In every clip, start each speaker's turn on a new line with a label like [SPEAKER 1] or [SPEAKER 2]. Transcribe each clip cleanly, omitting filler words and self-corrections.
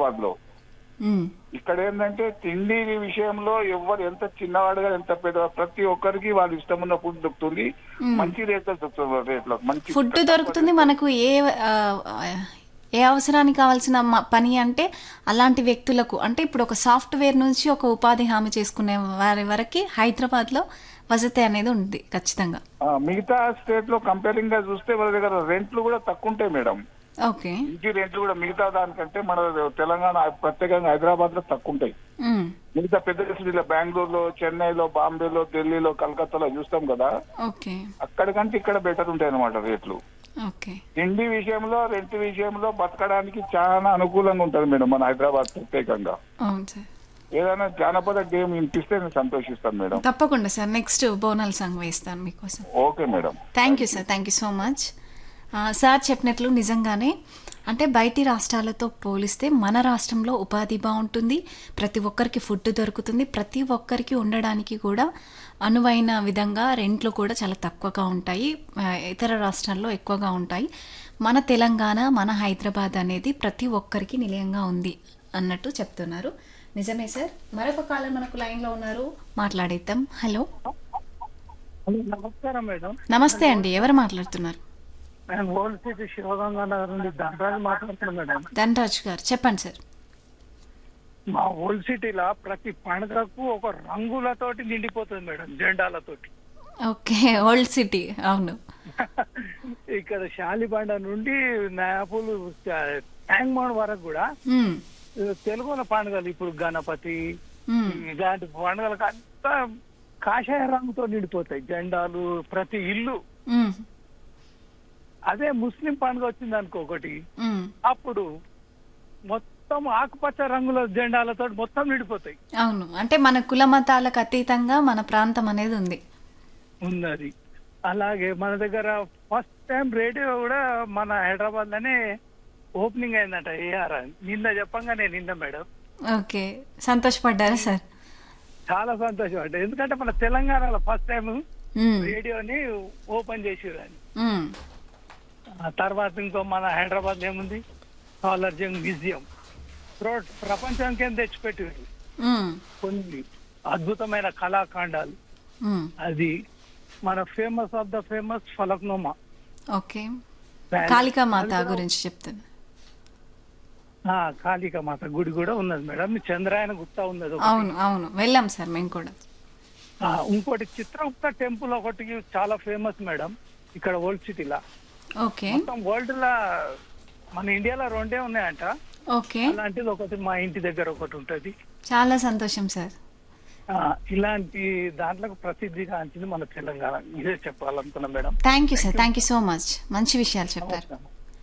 [SPEAKER 1] హైదరాబాద్ లో.
[SPEAKER 2] ఉమ్.
[SPEAKER 1] ఇక్కడ ఏంటంటే తిండి విషయంలో ఎవరు ఎంత చిన్నవాడుగా ఎంత పెద్ద ప్రతి ఒక్కరికి వాళ్ళు ఇష్టం ఉన్న ఫుడ్ దొరుకుతుంది. మంచి రేట్లో దొరుకుతుంది, రేట్లో మంచి
[SPEAKER 2] ఫుడ్ దొరుకుతుంది మనకు. ఆ, ఏ అవసరానికి కావాల్సిన పని అంటే అలాంటి వ్యక్తులకు, అంటే ఇప్పుడు ఒక సాఫ్ట్వేర్ నుంచి ఒక ఉపాధి హామీ చేసుకునే వారి వరకు హైదరాబాద్లో వసతి అనేది ఉంది ఖచ్చితంగా.
[SPEAKER 1] మిగతా స్టేట్ లో కంపేరింగ్ గా చూస్తే వాళ్ళ దగ్గర రెంట్లు కూడా తక్కువ ఉంటాయి మేడం.
[SPEAKER 2] ఓకే.
[SPEAKER 1] ఇంటి రెంట్లు కూడా మిగతా దానికంటే మన తెలంగాణ ప్రత్యేకంగా హైదరాబాద్ లో తక్కువ ఉంటాయి. మిగతా పెద్ద సిటీలో బెంగళూరులో, చెన్నైలో, బాంబేలో, ఢిల్లీలో, కలకత్తాలో చూస్తాం కదా,
[SPEAKER 2] ఓకే,
[SPEAKER 1] అక్కడికంటే ఇక్కడ బెటర్ ఉంటాయి అన్నమాట రేట్లు.
[SPEAKER 2] ఓకే.
[SPEAKER 1] తిండి విషయంలో, రెంట్ విషయంలో బతకడానికి చాలా అనుకూలంగా ఉంటుంది మేడం మన హైదరాబాద్ ప్రత్యేకంగా.
[SPEAKER 2] అవును సార్.
[SPEAKER 1] ఏదైనా జానపద గేమ్ వినిపిస్తే నేను సంతోషిస్తాను మేడం.
[SPEAKER 2] తప్పకుండా సార్, నెక్స్ట్ బోనాల్ సాంగ్ వేస్తాను మీకోసం.
[SPEAKER 1] Okay madam.
[SPEAKER 2] Thank you sir, thank you so much. Sir చెప్పినట్లు నిజంగానే అంటే బయటి రాష్ట్రాలతో పోలిస్తే మన రాష్ట్రంలో ఉపాధి బాగుంటుంది, ప్రతి ఒక్కరికి ఫుడ్ దొరుకుతుంది, ప్రతి ఒక్కరికి ఉండడానికి కూడా అనువైన విధంగా రెంట్లు కూడా చాలా తక్కువగా ఉంటాయి, ఇతర రాష్ట్రాల్లో ఎక్కువగా ఉంటాయి. మన తెలంగాణ, మన హైదరాబాద్ అనేది ప్రతి ఒక్కరికి నిలయంగా ఉంది అన్నట్టు చెప్తున్నారు. నిజమే సార్. మరొక కాలం మనకు లైన్లో ఉన్నారు, మాట్లాడేద్దాం. హలో,
[SPEAKER 3] నమస్కారం మేడం.
[SPEAKER 2] నమస్తే అండి, ఎవరు మాట్లాడుతున్నారు?
[SPEAKER 3] నేను ఓల్డ్ సిటీ శివగంగా నగర్ నుండి ధనరాజు మాట్లాడుతున్నాను మేడం.
[SPEAKER 2] ధనరాజ్ గారు చెప్పండి సార్.
[SPEAKER 3] మా ఓల్డ్ సిటీలో ప్రతి పండుగకు ఒక రంగులతోటి నిండిపోతుంది మేడం, జెండాలతోటి.
[SPEAKER 2] Okay, old city. అవును.
[SPEAKER 3] ఇక్కడ శాలిబండ నుండి నాయపులు ట్యాంక్ బండ్ వరకు కూడా తెలుగుల పండుగలు, ఇప్పుడు గణపతి ఇలాంటి పండుగలకు అంతా కాషాయ రంగుతో నిండిపోతాయి జెండాలు, ప్రతి ఇల్లు. అదే ముస్లిం పండుగ వచ్చింది అనుకో ఒకటి, అప్పుడు మొత్తం ఆకుపచ్చ రంగుల జెండాలతో మొత్తం నిండిపోతాయి.
[SPEAKER 2] అవును, అంటే మన కుల మతాలకు అతీతంగా మన ప్రాంతం అనేది
[SPEAKER 3] ఉన్నది. అలాగే మన దగ్గర ఫస్ట్ టైం రేడియో కూడా మన హైదరాబాద్ లోనే ఓపెనింగ్ అయిందట, ఏఆర్ అని. నిన్న చెప్పంగానే నిన్న మేడం.
[SPEAKER 2] Okay, సంతోషపడ్డారా sir?
[SPEAKER 3] చాలా సంతోషపడ్డా, ఎందుకంటే మన తెలంగాణలో ఫస్ట్ టైం రేడియోని ఓపెన్ చేసిరు అని. తర్వాత ఇంకో మన హైదరాబాద్ ఏముంది, సాలార్జంగ్ మ్యూజియం ప్రపంచానికి తెచ్చిపెట్టారు కొన్ని అద్భుతమైన కళాఖండాలు. అది మన famous of the famous Falaknuma.
[SPEAKER 2] Okay, Kalika Mata గురించి చెప్తాను.
[SPEAKER 3] కాళికామాత గుడి కూడా ఉన్నది మేడం. చంద్రాయన గుట్ట ఉన్నది.
[SPEAKER 2] అవును అవును, వెళ్ళాం సార్ మేము కూడా.
[SPEAKER 3] ఇంకోటి చిత్రగుప్త టెంపుల్ ఒకటి చాలా ఫేమస్ మేడం ఇక్కడ ఓల్డ్ సిటీలా.
[SPEAKER 2] ఓకే,
[SPEAKER 3] మొత్తం వరల్డ్ లా మన ఇండియాలో రెండే ఉన్నాయంట.
[SPEAKER 2] ఓకే,
[SPEAKER 3] అలాంటిది ఒకటి మా ఇంటి దగ్గర ఒకటి ఉంటది.
[SPEAKER 2] చాలా సంతోషం సార్.
[SPEAKER 3] ఇలాంటి దాంట్లో ప్రసిద్ధిగాంచింది మన తెలంగాణ. ఇదే చెప్పాలనుకున్నా madam.
[SPEAKER 2] Thank you sir, thank you so much. మంచి విషయాలు చెప్పారు.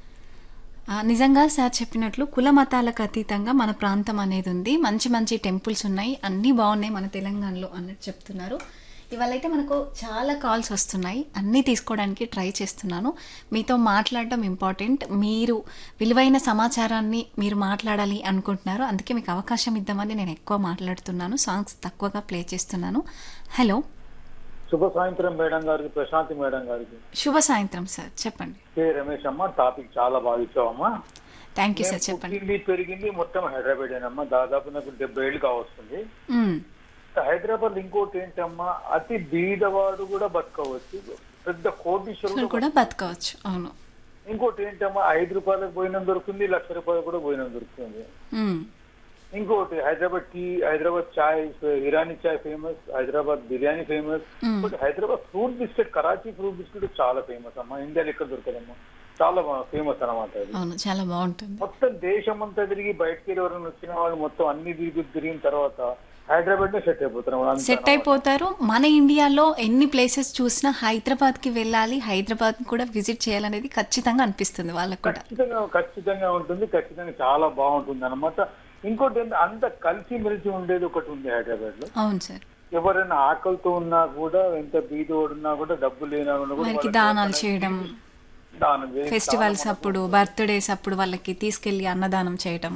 [SPEAKER 2] నిజంగా సార్ చెప్పినట్లు కుల మతాలకు అతీతంగా మన ప్రాంతం అనేది ఉంది, మంచి మంచి టెంపుల్స్ ఉన్నాయి, అన్నీ బాగున్నాయి మన తెలంగాణలో అన్నట్టు చెప్తున్నారు. ఇవాళైతే మనకు చాలా కాల్స్ వస్తున్నాయి, అన్నీ తీసుకోవడానికి ట్రై చేస్తున్నాను. మీతో మాట్లాడడం ఇంపార్టెంట్, మీరు విలువైన సమాచారాన్ని మీరు మాట్లాడాలి అనుకుంటున్నారు, అందుకే మీకు అవకాశం ఇద్దామని నేను ఎక్కువ మాట్లాడుతున్నాను, సాంగ్స్ తక్కువగా ప్లే చేస్తున్నాను. హలో,
[SPEAKER 4] శుభ సాయంత్రం మేడం గారికి, ప్రశాంతి మేడం గారికి.
[SPEAKER 2] శుభ సాయంత్రం సార్, చెప్పండి.
[SPEAKER 4] రమేష్ అమ్మ, టాపిక్ చాలా బాగా ఇచ్చావమ్మా.
[SPEAKER 2] థ్యాంక్ యూ సార్, చెప్పండి.
[SPEAKER 4] పెరిగింది మొత్తం హైదరాబాద్ ఏనమ్మా, దాదాపు నాకు 70 ఏళ్ళు కావస్తుంది. హైదరాబాద్ ఇంకోటి ఏంటమ్మా, అతి బీదవాడు కూడా బతకవచ్చు, పెద్ద కోటీశ్వరుడు
[SPEAKER 2] కూడా బతకవచ్చు. అవును.
[SPEAKER 4] ఇంకోటి ఏంటమ్మా, 5 రూపాయలకు పోయిన దొరుకుతుంది, 1,00,000 రూపాయలకు కూడా పోయిన దొరుకుతుంది. ఇంకోటి హైదరాబాద్ టీ, హైదరాబాద్ చాయ్, ఇరానీ చాయ్ famous, Hyderabad biryani famous. Hyderabad fruit biscuit, Karachi fruit biscuit చాలా ఫేమస్ అమ్మా, ఇండియాలో ఎక్కడ దొరకదమ్మా, చాలా ఫేమస్ అనమాట.
[SPEAKER 2] చాలా బాగుంటుంది.
[SPEAKER 4] మొత్తం దేశం అంతా తిరిగి బయటకి ఎవరైనా వచ్చిన వాళ్ళు మొత్తం అన్ని తిరిగిన తర్వాత హైదరాబాద్
[SPEAKER 2] సెట్ అయిపోతారు. మన ఇండియాలో ఎన్ని ప్లేసెస్ చూసినా హైదరాబాద్ కి వెళ్ళాలి, హైదరాబాద్ కూడా విజిట్ చేయాలనేది ఖచ్చితంగా అనిపిస్తుంది వాళ్ళకి కూడా.
[SPEAKER 4] ఖచ్చితంగా ఉంటుంది, ఖచ్చితంగా చాలా బాగుంటుంది అనమాట. ఇంకోటి అంత కలిసి మెలిసి ఉండేది ఒకటి ఉంది హైదరాబాద్ లో.
[SPEAKER 2] అవును సార్.
[SPEAKER 4] ఎవరైనా ఆకలితో ఉన్నా కూడా, ఎంత బీదోడున్నా కూడా, డబ్బు లేనా కూడా
[SPEAKER 2] దానాలు చేయడం, ఫెస్టివల్స్ అప్పుడు, బర్త్డేస్ అప్పుడు వాళ్ళకి తీసుకెళ్లి అన్నదానం చేయడం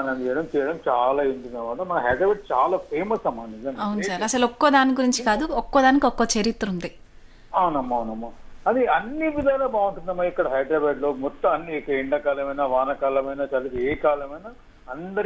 [SPEAKER 4] చాలా ఉంటుంది. మన హైదరాబాద్ చాలా ఫేమస్ అమ్మా. నిజంగా
[SPEAKER 2] అవును సార్, అసలు ఒక్కో దాని గురించి కాదు, ఒక్కో దానికి ఒక్కో చరిత్ర ఉంది.
[SPEAKER 4] అవునమ్మా, అది అన్ని విధాలా బాగుంటుందమ్మా ఇక్కడ హైదరాబాద్ లో. మొత్తం అన్ని ఎండాకాలమైనా, వానకాలమైనా, చలి ఏ కాలమైనా అందరి